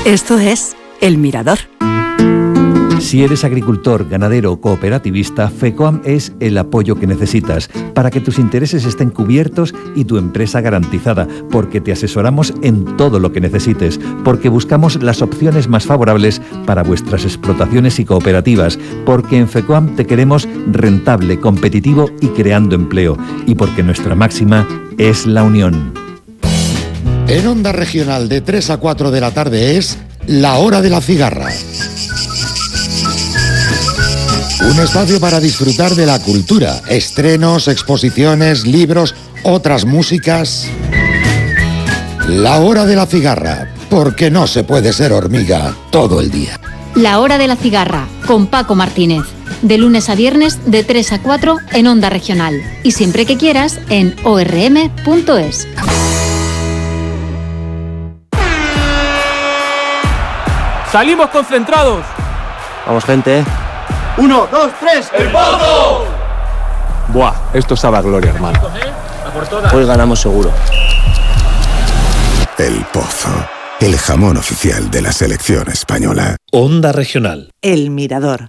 Esto es El Mirador. Si eres agricultor, ganadero o cooperativista, FECOAM es el apoyo que necesitas para que tus intereses estén cubiertos y tu empresa garantizada, porque te asesoramos en todo lo que necesites, porque buscamos las opciones más favorables para vuestras explotaciones y cooperativas, porque en FECOAM te queremos rentable, competitivo y creando empleo, y porque nuestra máxima es la unión. En Onda Regional de 3 a 4 de la tarde es La Hora de la Cigarra. Un espacio para disfrutar de la cultura, estrenos, exposiciones, libros, otras músicas. La Hora de la Cigarra, porque no se puede ser hormiga todo el día. La Hora de la Cigarra, con Paco Martínez. De lunes a viernes, de 3 a 4 en Onda Regional. Y siempre que quieras, en orm.es. ¡Salimos concentrados! Vamos, gente. 1, 2, 3, ¡el Pozo! Buah, esto sabe a gloria, hermano. Hoy ganamos seguro. El Pozo, el jamón oficial de la selección española. Onda Regional. El Mirador.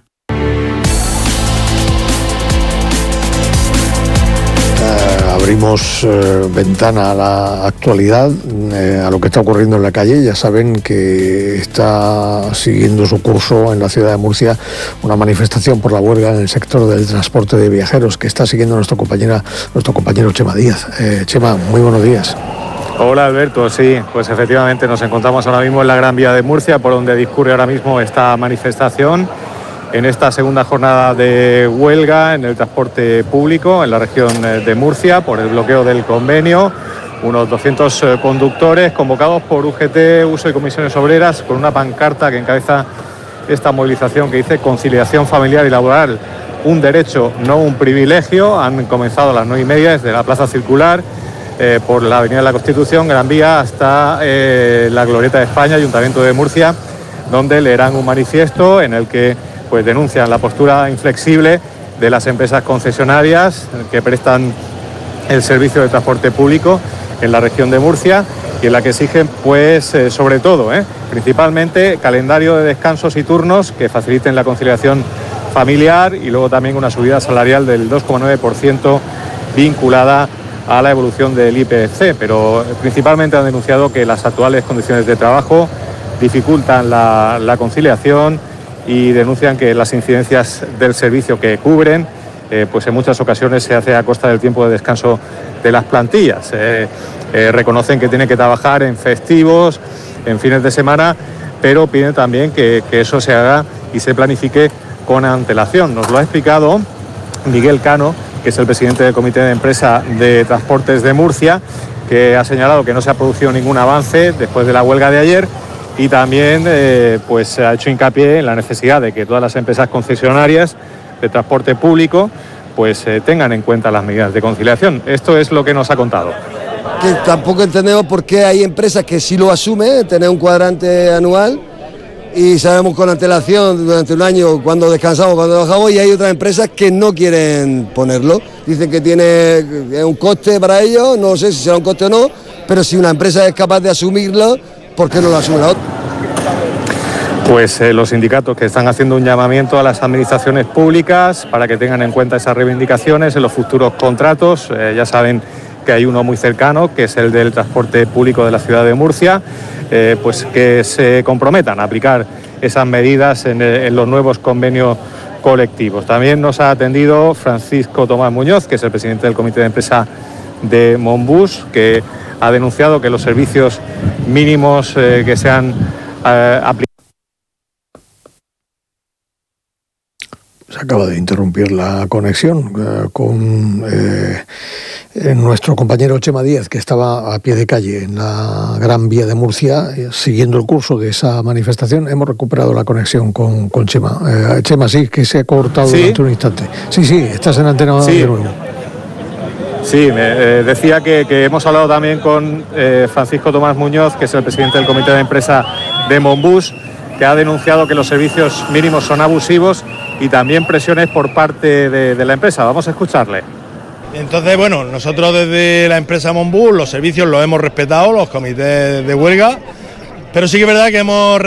Abrimos ventana a la actualidad, a lo que está ocurriendo en la calle. Ya saben que está siguiendo su curso en la ciudad de Murcia una manifestación por la huelga en el sector del transporte de viajeros que está siguiendo nuestro compañero Chema Díaz. Chema, muy buenos días. Hola Alberto, sí, pues efectivamente nos encontramos ahora mismo en la Gran Vía de Murcia, por donde discurre ahora mismo esta manifestación, en esta segunda jornada de huelga en el transporte público en la región de Murcia por el bloqueo del convenio. Unos 200 conductores convocados por UGT, Uso y Comisiones Obreras, con una pancarta que encabeza esta movilización que dice conciliación familiar y laboral, un derecho, no un privilegio. Han comenzado a las 9:30 desde la Plaza Circular, por la Avenida de la Constitución, Gran Vía, hasta la Glorieta de España, Ayuntamiento de Murcia, donde leerán un manifiesto en el que pues denuncian la postura inflexible de las empresas concesionarias que prestan el servicio de transporte público en la región de Murcia, y en la que exigen pues sobre todo, principalmente calendario de descansos y turnos que faciliten la conciliación familiar, y luego también una subida salarial del 2,9% vinculada a la evolución del IPC, pero principalmente han denunciado que las actuales condiciones de trabajo dificultan la conciliación, y denuncian que las incidencias del servicio que cubren pues en muchas ocasiones se hace a costa del tiempo de descanso de las plantillas. Reconocen que tienen que trabajar en festivos, en fines de semana, pero piden también que eso se haga y se planifique con antelación. Nos lo ha explicado Miguel Cano, que es el presidente del Comité de Empresa de Transportes de Murcia, que ha señalado que no se ha producido ningún avance después de la huelga de ayer, y también pues ha hecho hincapié en la necesidad de que todas las empresas concesionarias de transporte público pues tengan en cuenta las medidas de conciliación. Esto es lo que nos ha contado. Que tampoco entendemos por qué hay empresas que sí lo asumen, tener un cuadrante anual, y sabemos con antelación durante un año cuando descansamos, cuando trabajamos, y hay otras empresas que no quieren ponerlo. Dicen que tiene un coste para ellos, no sé si será un coste o no, pero si una empresa es capaz de asumirlo, ¿por qué no lo asume la otra? Pues los sindicatos que están haciendo un llamamiento a las administraciones públicas para que tengan en cuenta esas reivindicaciones en los futuros contratos. Ya saben que hay uno muy cercano, que es el del transporte público de la ciudad de Murcia, pues que se comprometan a aplicar esas medidas en los nuevos convenios colectivos. También nos ha atendido Francisco Tomás Muñoz, que es el presidente del Comité de Empresa de Monbus, que ha denunciado que los servicios mínimos que se han aplicado. Se acaba de interrumpir la conexión con nuestro compañero Chema Díaz, que estaba a pie de calle en la Gran Vía de Murcia, siguiendo el curso de esa manifestación. Hemos recuperado la conexión con Chema. Chema, sí, que se ha cortado durante un instante. Sí, estás en antena de nuevo. Sí, me decía que hemos hablado también con Francisco Tomás Muñoz, que es el presidente del Comité de Empresa de Monbus, que ha denunciado que los servicios mínimos son abusivos y también presiones por parte de la empresa. Vamos a escucharle. Entonces, bueno, nosotros desde la empresa Monbus los servicios los hemos respetado, los comités de huelga, pero sí que es verdad que hemos